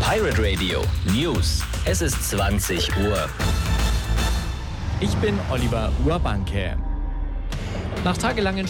Pirate Radio News. Es ist 20 Uhr. Ich bin Oliver Urbanke. Nach tagelangen